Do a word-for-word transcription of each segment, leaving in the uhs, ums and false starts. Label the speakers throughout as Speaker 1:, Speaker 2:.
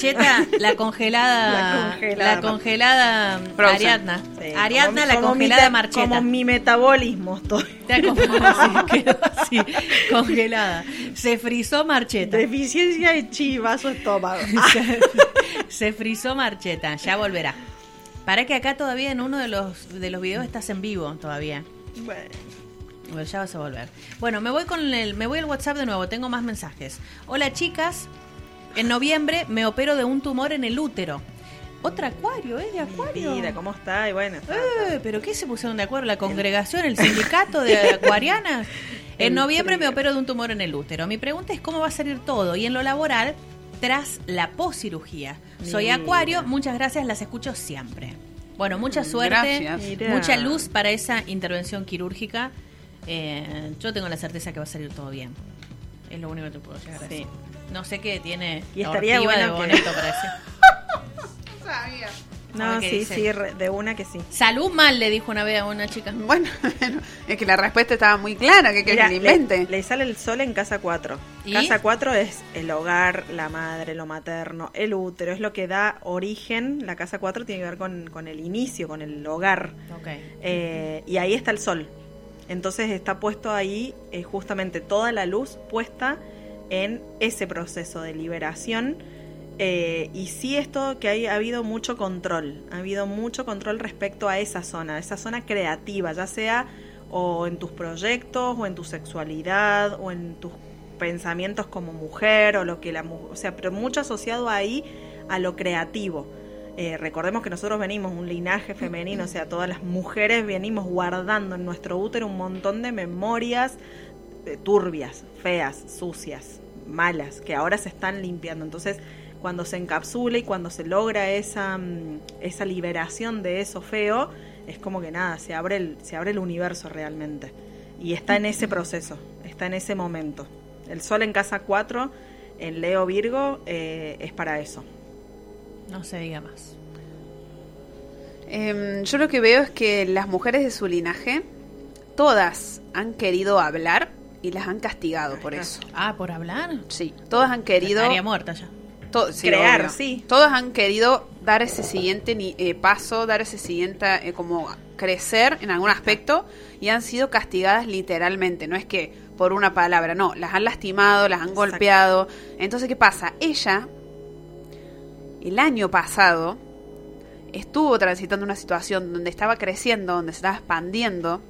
Speaker 1: Marcheta, la congelada,
Speaker 2: La congelada,
Speaker 1: la congelada
Speaker 3: Frozen.
Speaker 1: Ariadna.
Speaker 2: Sí,
Speaker 1: Ariadna,
Speaker 2: como-
Speaker 1: la
Speaker 2: como
Speaker 1: congelada
Speaker 2: mi te-
Speaker 1: Marcheta.
Speaker 2: Como mi metabolismo estoy.
Speaker 1: Está como- sí, quedó así, congelada. Se frizó Marcheta.
Speaker 2: Deficiencia de chi, vaso estómago.
Speaker 1: se, se frizó Marcheta, ya volverá. Para que acá todavía en uno de los de los videos estás en vivo todavía.
Speaker 2: Bueno.
Speaker 1: Bueno, ya vas a volver. Bueno, me voy con el, me voy al WhatsApp de nuevo, tengo más mensajes. Hola chicas, en noviembre me opero de un tumor en el útero. Otra acuario, ¿eh? De acuario.
Speaker 2: Mira, ¿cómo está? Y bueno, está,
Speaker 1: Eh, ¿Pero qué se pusieron de acuerdo? ¿La congregación, el sindicato de acuarianas? En noviembre me opero de un tumor en el útero. Mi pregunta es cómo va a salir todo y en lo laboral tras la poscirugía. Soy
Speaker 2: Mira.
Speaker 1: acuario, muchas gracias, las escucho siempre. Bueno, mucha suerte,
Speaker 3: Gracias.
Speaker 2: Mira.
Speaker 1: mucha luz para esa intervención quirúrgica. Eh, yo tengo la certeza que va a salir todo bien. Es lo único que te puedo llegar a
Speaker 2: Sí.
Speaker 1: decir. No sé qué tiene
Speaker 2: Y estaría
Speaker 1: ortiva de
Speaker 2: bueno que-
Speaker 1: Boneto para decir.
Speaker 3: Sabía.
Speaker 1: A
Speaker 2: No,
Speaker 1: ver qué
Speaker 2: sí,
Speaker 1: dice.
Speaker 2: sí, re- de una que sí.
Speaker 1: Salud mal, le dijo una vez a una chica.
Speaker 3: Bueno, es que la respuesta estaba muy clara, que, que
Speaker 2: Mira,
Speaker 3: le invente.
Speaker 2: Le, le sale el sol en casa cuatro.
Speaker 1: ¿Y?
Speaker 2: Casa cuatro es el hogar, la madre, lo materno, el útero, es lo que da origen. La casa cuatro tiene que ver con, con el inicio, con el hogar.
Speaker 1: Ok.
Speaker 2: Eh, y ahí está el sol. Entonces está puesto ahí eh, justamente toda la luz puesta en ese proceso de liberación. Eh, y sí, esto que hay, ha habido mucho control, ha habido mucho control respecto a esa zona, esa zona creativa, ya sea o en tus proyectos, o en tu sexualidad, o en tus pensamientos como mujer, o lo que la mu- o sea, pero mucho asociado ahí a lo creativo. Eh, recordemos que nosotros venimos un linaje femenino, o sea, todas las mujeres venimos guardando en nuestro útero un montón de memorias eh, turbias, feas, sucias, malas, que ahora se están limpiando. Entonces, cuando se encapsula y cuando se logra esa, mm, esa liberación de eso feo, es como que nada, se abre el, se abre el universo realmente. Y está en ese proceso, está en ese momento. El sol en casa cuatro, en Leo Virgo, eh, es para eso.
Speaker 1: No se diga más.
Speaker 3: Eh, yo lo que veo es que las mujeres de su linaje, todas han querido hablar y las han castigado por eso.
Speaker 1: Ah, ¿por hablar?
Speaker 3: Sí, todas han querido...
Speaker 1: Estaría muerta ya.
Speaker 3: To- sí,
Speaker 2: Crear,
Speaker 3: obvio.
Speaker 2: sí.
Speaker 3: Todas han querido dar ese siguiente ni- eh, paso, dar ese siguiente, eh, como crecer en algún aspecto, y han sido castigadas literalmente. No es que por una palabra, no, las han lastimado, las han
Speaker 2: Exacto.
Speaker 3: golpeado. Entonces, ¿qué pasa? Ella, el año pasado, estuvo transitando una situación donde estaba creciendo, donde se estaba expandiendo.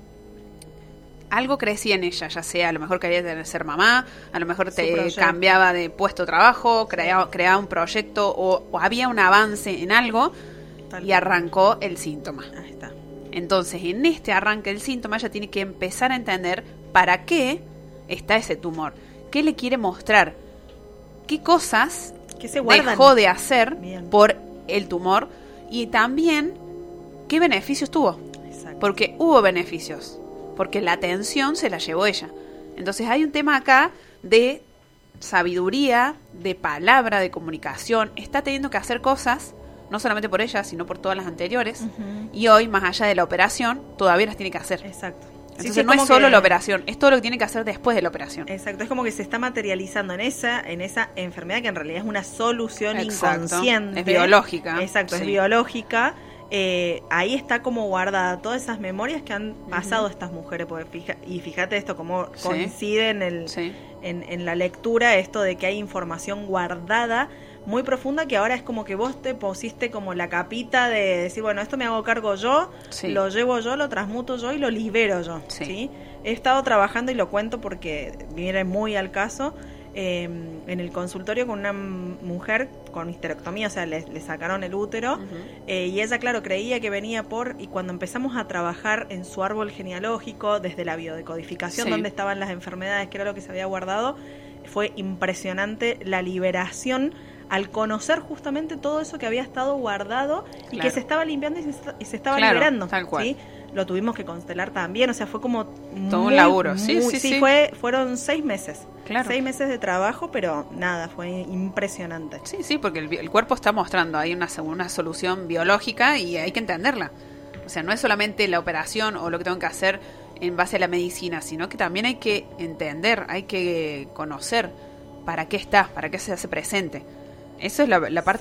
Speaker 3: Algo crecía en ella, ya sea a lo mejor quería tener- ser mamá, a lo mejor
Speaker 2: Su
Speaker 3: te
Speaker 2: proyecto.
Speaker 3: cambiaba de puesto de trabajo, creaba, creaba un proyecto o, o había un avance en algo
Speaker 2: Tal
Speaker 3: y
Speaker 2: cual.
Speaker 3: arrancó el síntoma.
Speaker 2: Ahí está.
Speaker 3: Entonces, en este arranque del síntoma, ella tiene que empezar a entender para qué está ese tumor, qué le quiere mostrar, qué cosas
Speaker 2: Que se guardan.
Speaker 3: dejó de hacer
Speaker 2: Bien.
Speaker 3: por el tumor y también qué beneficios tuvo.
Speaker 2: Exacto.
Speaker 3: Porque hubo beneficios. Porque la atención se la llevó ella. Entonces hay un tema acá de sabiduría, de palabra, de comunicación. Está teniendo que hacer cosas, no solamente por ella, sino por todas las anteriores.
Speaker 2: Ujú.
Speaker 3: Y hoy, más allá de la operación, todavía las tiene que hacer.
Speaker 2: Exacto. Sí,
Speaker 3: Entonces
Speaker 2: sí,
Speaker 3: no es
Speaker 2: como
Speaker 3: solo
Speaker 2: que-
Speaker 3: la operación, es todo lo que tiene que hacer después de la operación.
Speaker 2: Exacto, es como que se está materializando en esa, en esa enfermedad que en realidad es una solución
Speaker 3: Exacto.
Speaker 2: inconsciente.
Speaker 3: Es biológica.
Speaker 2: Exacto,
Speaker 3: Sí.
Speaker 2: es biológica. Eh, ahí está como guardada todas esas memorias que han pasado estas mujeres. Porque fija, y fíjate esto, cómo
Speaker 3: Sí.
Speaker 2: coincide en, el,
Speaker 3: Sí.
Speaker 2: en, en la lectura esto de que hay información guardada muy profunda que ahora es como que vos te pusiste como la capita de decir, bueno, esto me hago cargo yo,
Speaker 3: Sí.
Speaker 2: lo llevo yo, lo transmuto yo y lo libero yo.
Speaker 3: Sí.
Speaker 2: ¿sí? He estado trabajando y lo cuento porque viene muy al caso. eh, en el consultorio con una m- mujer con histerectomía, o sea, le, le sacaron el útero.
Speaker 3: Ujú.
Speaker 2: Eh, y ella, claro, creía que venía por... Y cuando empezamos a trabajar en su árbol genealógico, desde la biodecodificación,
Speaker 3: Sí.
Speaker 2: donde estaban las enfermedades, que era lo que se había guardado, fue impresionante la liberación al conocer justamente todo eso que había estado guardado y
Speaker 3: Claro.
Speaker 2: que se estaba limpiando y se, esta- y se estaba
Speaker 3: Claro,
Speaker 2: liberando.
Speaker 3: tal cual.
Speaker 2: ¿sí? Lo tuvimos que constelar también, o sea, fue como...
Speaker 3: Todo un
Speaker 2: muy,
Speaker 3: laburo. Sí,
Speaker 2: muy-
Speaker 3: sí, sí.
Speaker 2: Fue, fueron seis meses.
Speaker 3: Claro.
Speaker 2: Seis meses de trabajo, pero nada, fue impresionante.
Speaker 3: Sí, sí, porque el, bi- el cuerpo está mostrando ahí una, una solución biológica y hay que entenderla. O sea, no es solamente la operación o lo que tengo que hacer en base a la medicina, sino que también hay que entender, hay que conocer para qué está, para qué se hace presente. Eso es la, la parte